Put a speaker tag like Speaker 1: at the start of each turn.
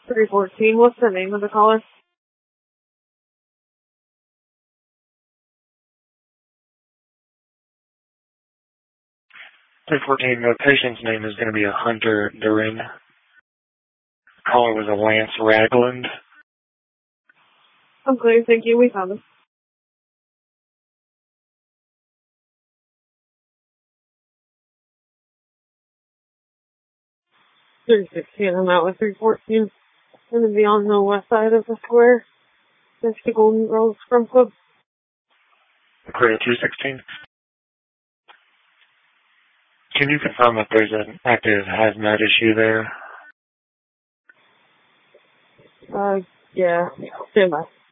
Speaker 1: 314, what's the name of the caller?
Speaker 2: 314, the patient's name is going to be a Hunter Durin. Caller was a Lance Ragland.
Speaker 1: I'm clear, thank you. We found him. 316, I'm out with 314. Gonna be on the west side of the square. That's the Golden Girls Scrum Club.
Speaker 2: Clear 316. Can you confirm if there's an active hazmat issue there?
Speaker 1: Yeah. Stand by.